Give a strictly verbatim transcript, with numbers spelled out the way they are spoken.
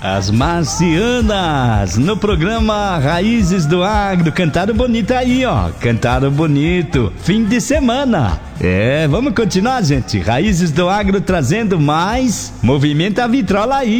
As Marcianas, no programa Raízes do Agro, cantaram bonito aí, ó, cantaram bonito, fim de semana. É, vamos continuar, gente, Raízes do Agro trazendo mais movimento a vitrola aí.